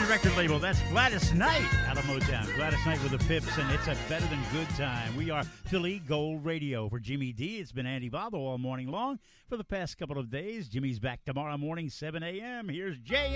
record label. That's Gladys Knight out of Motown. Gladys Knight with the Pips, and it's a better than good time. We are Philly Gold Radio. For Jimmy D, it's been Andy Valdo all morning long for the past couple of days. Jimmy's back tomorrow morning, 7 a.m. Here's Jay.